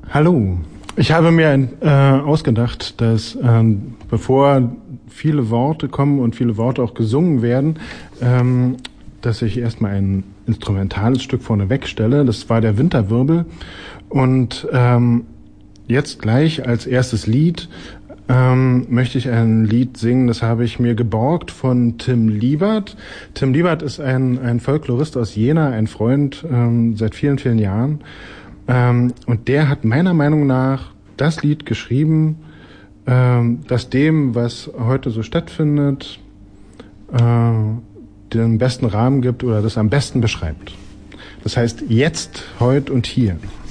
Hallo. Ich habe mir ausgedacht, dass bevor viele Worte kommen und viele Worte auch gesungen werden, dass ich erstmal ein instrumentales Stück vorneweg stelle. Das war der Winterwirbel. Und jetzt gleich als erstes Lied möchte ich ein Lied singen, das habe ich mir geborgt von Tim Liebert. Tim Liebert ist ein Folklorist aus Jena, ein Freund seit vielen, vielen Jahren. Und der hat meiner Meinung nach das Lied geschrieben, das dem, was heute so stattfindet, den besten Rahmen gibt oder das am besten beschreibt. Das heißt, jetzt, heute und hier.